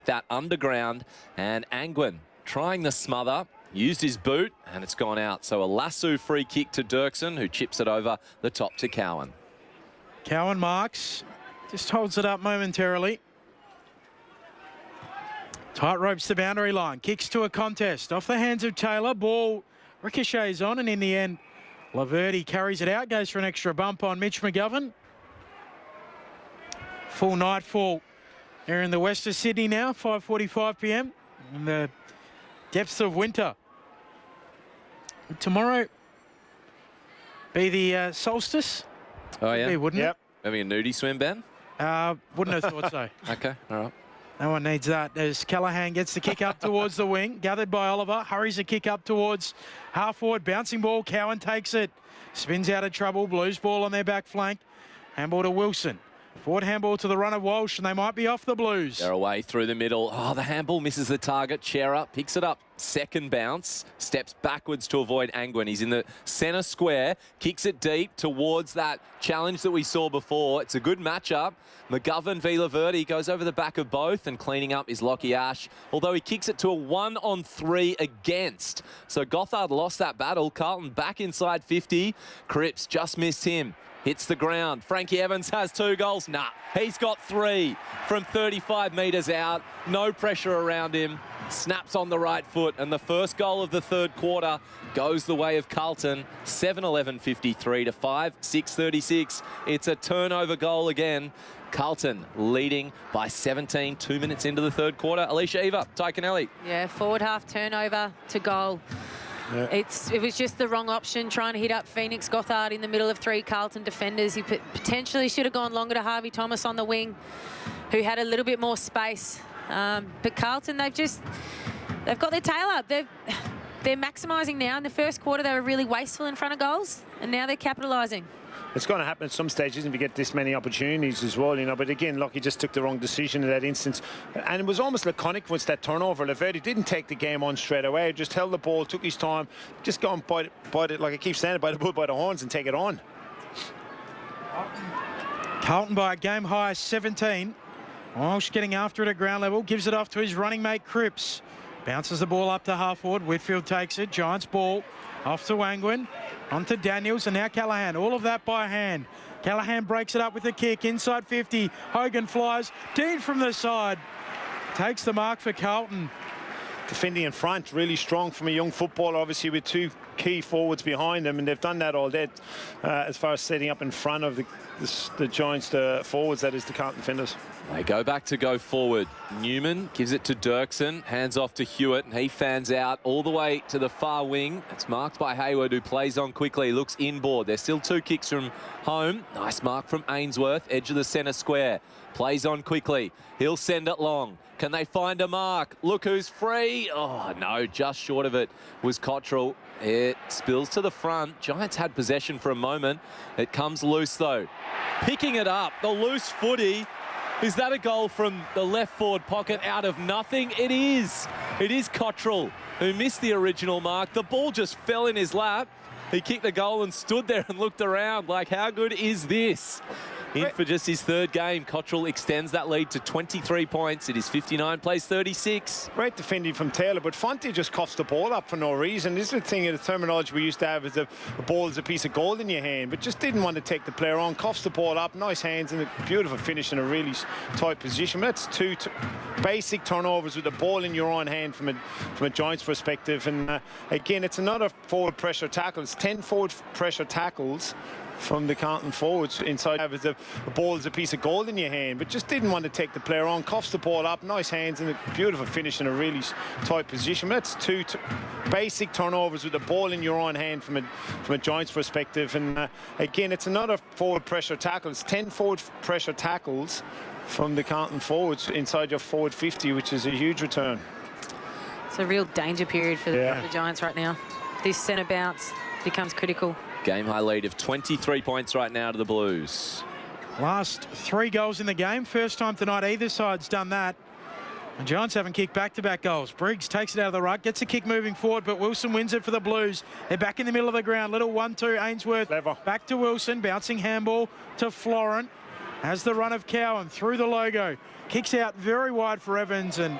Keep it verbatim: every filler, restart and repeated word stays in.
that underground, and Angwin trying the smother, used his boot, and it's gone out. So a lasso free kick to Dirksen, who chips it over the top to Cowan. Cowan marks, just holds it up momentarily. Tight ropes the boundary line, kicks to a contest. Off the hands of Taylor, ball ricochets on, and in the end, Laverty carries it out, goes for an extra bump on Mitch McGovern. Full nightfall here in the west of Sydney now, five forty-five p m in the depths of winter. Tomorrow be the uh, solstice. Oh, yeah? Be, wouldn't Yep. Having a nudie swim, Ben? it? Uh, wouldn't have thought so. Okay, all right. No one needs that. As Callaghan gets the kick up towards the wing, gathered by Oliver, hurries the kick up towards half forward, bouncing ball, Cowan takes it, spins out of trouble, Blues ball on their back flank, handball to Wilson. Forward handball to the run of Walsh, and they might be off the Blues. They're away through the middle. Oh, the handball misses the target. Chera picks it up. Second bounce. Steps backwards to avoid Angwin. He's in the centre square. Kicks it deep towards that challenge that we saw before. It's a good matchup. McGovern v Laverty goes over the back of both, and cleaning up is Lockie Ash, although he kicks it to a one on three against. So Gothard lost that battle. Carlton back inside fifty. Cripps just missed him. Hits the ground. Frankie Evans has two goals. Nah, he's got three from thirty-five metres out. No pressure around him. Snaps on the right foot. And the first goal of the third quarter goes the way of Carlton. seven eleven fifty-three to five six thirty-six. It's a turnover goal again. Carlton leading by seventeen, two minutes into the third quarter. Alicia Eva, Ty Kennelly. Yeah, forward half turnover to goal. Yeah. It's, it was just the wrong option, trying to hit up Phoenix Gothard in the middle of three Carlton defenders. He potentially should have gone longer to Harvey Thomas on the wing, who had a little bit more space. Um, but Carlton, they've just, they've got their tail up. They've, they're maximising now. In the first quarter, they were really wasteful in front of goals, and now they're capitalising. It's going to happen at some stages if you get this many opportunities as well, you know. But again, Lockie just took the wrong decision in that instance. And it was almost laconic once that turnover. Laverty didn't take the game on straight away. Just held the ball, took his time. Just go and bite it, bite it like I keep saying, bite the bull by the horns and take it on. Carlton by a game high seventeen. Walsh getting after it at ground level. Gives it off to his running mate, Cripps. Bounces the ball up to half forward. Whitfield takes it. Giants ball. Off to Angwin. On to Daniels, and now Callaghan. All of that by hand. Callaghan breaks it up with a kick. Inside fifty. Hogan flies. Dean from the side. Takes the mark for Carlton. Defending in front, really strong from a young footballer, obviously with two key forwards behind them, and they've done that all day uh, as far as setting up in front of the, the, the Giants, the forwards, that is the Carlton defenders. They go back to go forward. Newman gives it to Dirksen, hands off to Hewitt, and he fans out all the way to the far wing. It's marked by Hayward, who plays on quickly, looks inboard. There's still two kicks from home. Nice mark from Ainsworth, edge of the centre square. Plays on quickly. He'll send it long. Can they find a mark? Look who's free. Oh, no, just short of it was Cottrell. It spills to the front. Giants had possession for a moment. It comes loose, though. Picking it up, the loose footy. Is that a goal from the left forward pocket out of nothing? It is. It is Cottrell who missed the original mark. The ball just fell in his lap. He kicked the goal and stood there and looked around like, how good is this? In for just his third game, Cottrell extends that lead to twenty-three points. It is fifty-nine, plays thirty-six. Great defending from Taylor, but Fonte just coughs the ball up for no reason. This is the thing, the terminology we used to have is a, a ball is a piece of gold in your hand, but just didn't want to take the player on. Coughs the ball up, nice hands, and a beautiful finish in a really tight position. That's two basic turnovers with the ball in your own hand from a, from a Giants perspective. And uh, again, it's another forward pressure tackle. It's ten forward pressure tackles from the Carlton forwards inside. As a, a ball is a piece of gold in your hand, but just didn't want to take the player on. Coughs the ball up, nice hands, and a beautiful finish in a really tight position. That's two basic turnovers with the ball in your own hand from a from a Giants perspective. And uh, again, it's another forward pressure tackle. It's ten forward pressure tackles from the Carlton forwards inside your forward fifty, which is a huge return. It's a real danger period for yeah. the, the Giants right now. This centre bounce becomes critical. Game high lead of twenty-three points right now to the Blues. Last three goals in the game. First time tonight either side's done that. The Giants haven't kicked back-to-back goals. Briggs takes it out of the ruck, gets a kick moving forward, but Wilson wins it for the Blues. They're back in the middle of the ground. Little one two, Ainsworth. Clever. Back to Wilson, bouncing handball to Florent. Has the run of Cowan through the logo. Kicks out very wide for Evans, and